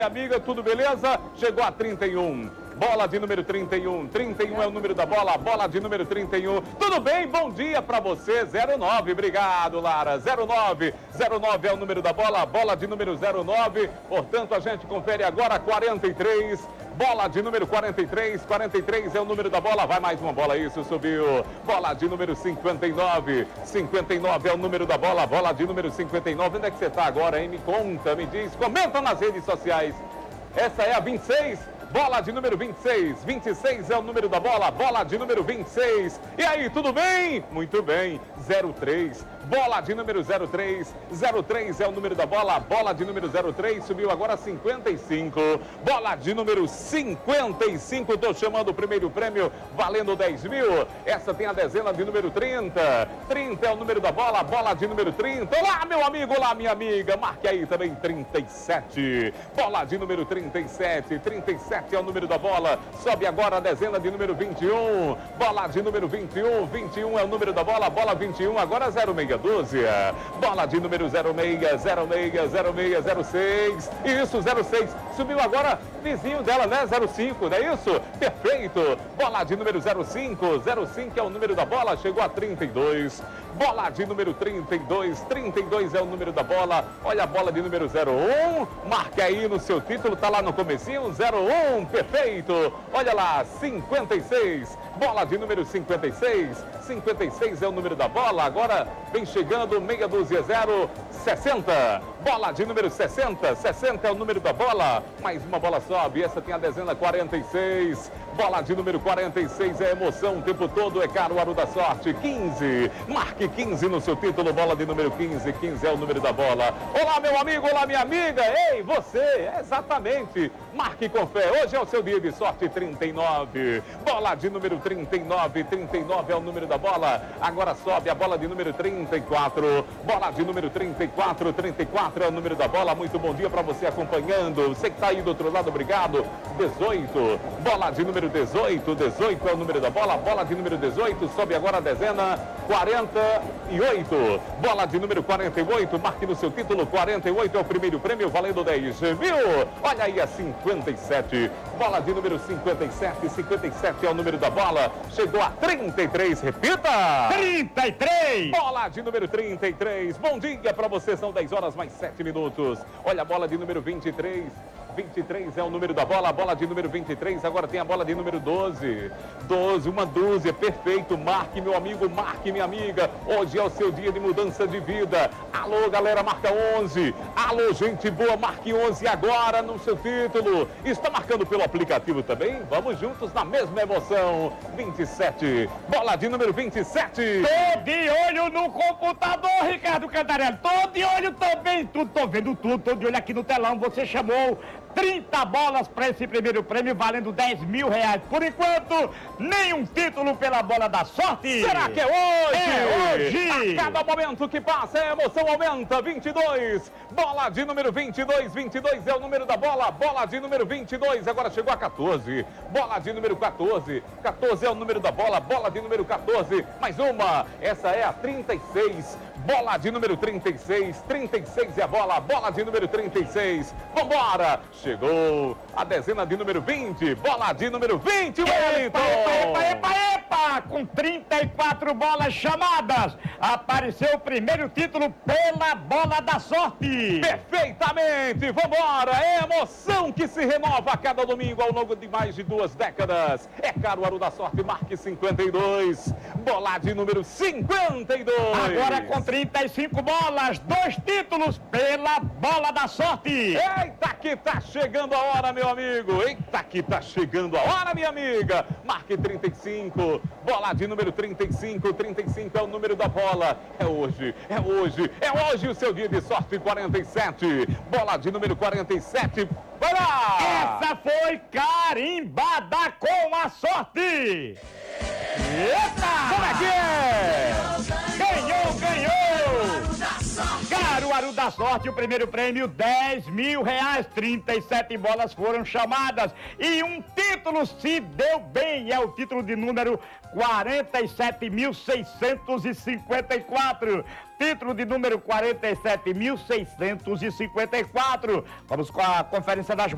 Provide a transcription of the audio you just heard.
Amiga, tudo beleza? Chegou a 31. Bola de número 31. 31 é o número da bola. Bola de número 31. Tudo bem? Bom dia pra você. 09. Obrigado, Lara. 09. 09 é o número da bola. Bola de número 09. Portanto, a gente confere agora 43. Bola de número 43. 43 é o número da bola. Vai mais uma bola. Isso, subiu. Bola de número 59. 59 é o número da bola. Bola de número 59. Onde é que você tá agora, hein? Me conta, me diz. Comenta nas redes sociais. Essa é a 26. Bola de número 26. 26 é o número da bola. Bola de número 26. E aí, tudo bem? Muito bem. 03. Bola de número 03. 03 é o número da bola. Bola de número 03 subiu agora 55. Bola de número 55. Estou chamando o primeiro prêmio, valendo 10 mil. Essa tem a dezena de número 30. 30 é o número da bola. Bola de número 30. Olá, meu amigo, olá, minha amiga. Marque aí também 37. Bola de número 37. 37 é o número da bola. Sobe agora a dezena de número 21. Bola de número 21. 21 é o número da bola. Bola 21 agora 0612. Bola de número 06. 06. 06. 06. Isso, 06. Subiu agora vizinho dela, né? 05, não é isso? Perfeito. Bola de número 05. 05 é o número da bola. Chegou a 32. Bola de número 32. 32 é o número da bola. Olha a bola de número 01. Marca aí no seu título. Tá lá no comecinho. 01. Perfeito. Olha lá. 56. Bola de número 56. 56 é o número da bola. Agora vem chegando meia dúzia 0. 60. Bola de número 60. 60 é o número da bola. Mais uma bola sobe. Essa tem a dezena 46. Bola de número 46 é emoção o tempo todo. É Caruaru da Sorte. 15. Marque 15 no seu título. Bola de número 15. 15 é o número da bola. Olá, meu amigo. Olá, minha amiga. Ei, você. Exatamente. Marque com fé. Hoje é o seu dia de sorte. 39. Bola de número 39. 39 é o número da bola. Agora sobe a bola de número 34. Bola de número 34. 34 é o número da bola. Muito bom dia para você acompanhando. Você que está aí do outro lado, obrigado. 18. Bola de número 18. 18 é o número da bola. Bola de número 18. Sobe agora a dezena 48. Bola de número 48. Marque no seu título. 48 é o primeiro prêmio, valendo 10 mil. Olha aí a 57. Bola de número 57. 57 é o número da bola. Chegou a 33. Repita! 33! Bola de número 33. Bom dia para você. São 10 horas mais 7 minutos. Olha a bola de número 23. 23 é o número da bola. A bola de número 23. Agora tem a bola de número 12. 12, uma dúzia. Perfeito. Marque, meu amigo. Marque, minha amiga. Hoje é o seu dia de mudança de vida. Alô, galera. Marca 11. Alô, gente boa. Marque 11 agora no seu título. Está marcando pelo aplicativo também? Vamos juntos na mesma emoção. 27. Bola de número 27. Tô de olho no computador, Ricardo Cantarelli. Tô de olho também. Tô vendo tudo. Tô de olho aqui no telão. Você chamou 30 bolas para esse primeiro prêmio, valendo 10 mil reais. Por enquanto, nenhum título pela bola da sorte. Será que é hoje? É hoje. A cada momento que passa, a emoção aumenta. 22. Bola de número 22. 22 é o número da bola. Bola de número 22. Agora chegou a 14. Bola de número 14. 14 é o número da bola. Bola de número 14. Mais uma. Essa é a 36. Bola de número 36. 36 é a bola. Bola de número 36. Vambora. Chegou a dezena de número 20. Bola de número 20, Wellington. Epa! Com 34 bolas chamadas, apareceu o primeiro título pela bola da sorte. Perfeitamente. Vambora. É emoção que se renova a cada domingo ao longo de mais de 2 décadas. É Caruaru da Sorte, marque 52. Bola de número 52. Agora com 35 bolas, 2 títulos pela bola da sorte. Eita que tá chegando a hora, meu amigo. Eita que tá chegando a hora, minha amiga. Marque 35. Bola de número 35. 35 é o número da bola. É hoje, é hoje, é hoje o seu dia de sorte. 47. Bola de número 47. Vai lá! Essa foi carimbada com a sorte. Eita! Como é que é? Ganhou! Caruaru da Sorte, o primeiro prêmio, 10 mil reais. 37 bolas foram chamadas e um título se deu bem. É o título de número 47.654. Título de número 47.654. Vamos com a conferência das